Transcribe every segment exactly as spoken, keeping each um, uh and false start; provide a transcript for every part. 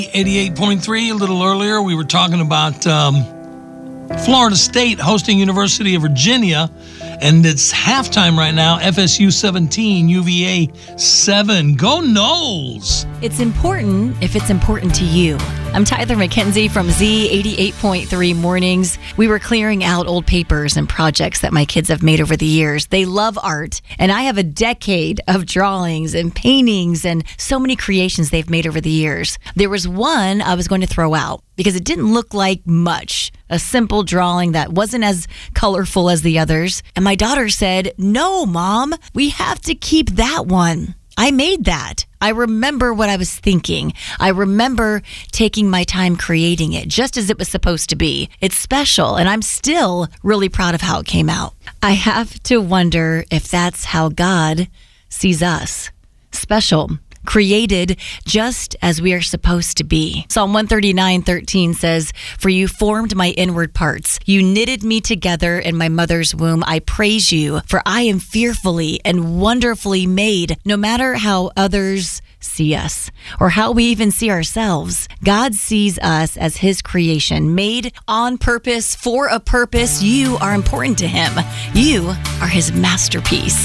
eighty-eight point three, a little earlier, we were talking about um, Florida State hosting University of Virginia, and it's halftime right now. F S U seventeen, U V A seven. Go Noles! It's important if it's important to you. I'm Tyler McKenzie from Z eighty-eight point three Mornings. We were clearing out old papers and projects that my kids have made over the years. They love art, and I have a decade of drawings and paintings and so many creations they've made over the years. There was one I was going to throw out because it didn't look like much. A simple drawing that wasn't as colorful as the others. And my daughter said, "No, Mom, we have to keep that one." I made that. I remember what I was thinking. I remember taking my time creating it just as it was supposed to be. It's special, and I'm still really proud of how it came out. I have to wonder if that's how God sees us. Special. Created just as we are supposed to be. Psalm one thirty-nine thirteen says, "For you formed my inward parts. You knitted me together in my mother's womb. I praise you, for I am fearfully and wonderfully made." No matter how others see us or how we even see ourselves, God sees us as his creation, made on purpose for a purpose. You are important to him. You are his masterpiece.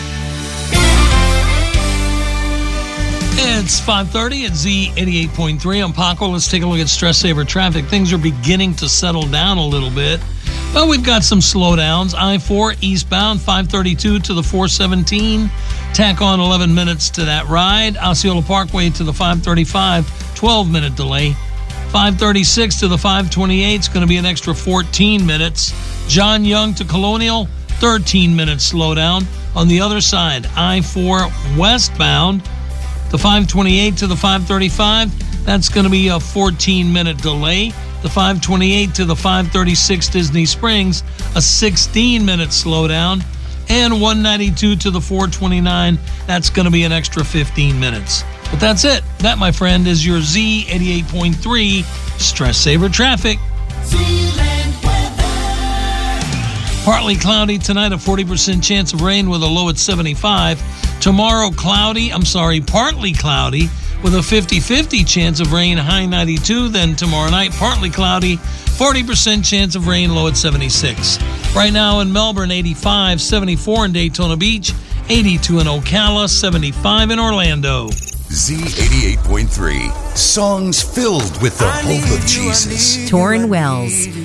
It's five thirty at Z eighty-eight point three. I'm Paco. Let's take a look at Stress Saver traffic. Things are beginning to settle down a little bit. Well, we've got some slowdowns. I four eastbound, five thirty-two to the four seventeen. Tack on eleven minutes to that ride. Osceola Parkway to the five thirty-five, twelve-minute delay. five thirty-six to the five twenty-eight. It's going to be an extra fourteen minutes. John Young to Colonial, thirteen minutes slowdown. On the other side, I four westbound, the five twenty-eight to the five thirty-five, that's going to be a fourteen-minute delay. The five twenty-eight to the five thirty-six Disney Springs, a sixteen-minute slowdown. And one ninety-two to the four twenty-nine, that's going to be an extra fifteen minutes. But that's it. That, my friend, is your Z eighty-eight point three Stress Saver Traffic. Partly cloudy tonight, a forty percent chance of rain with a low at seventy-five. Tomorrow, cloudy, I'm sorry, partly cloudy with a fifty-fifty chance of rain, high ninety-two. Then tomorrow night, partly cloudy, forty percent chance of rain, low at seventy-six. Right now in Melbourne, eighty-five, seventy-four in Daytona Beach, eighty-two in Ocala, seventy-five in Orlando. Z eighty-eight point three. Songs filled with the hope of Jesus. Torrin Wells,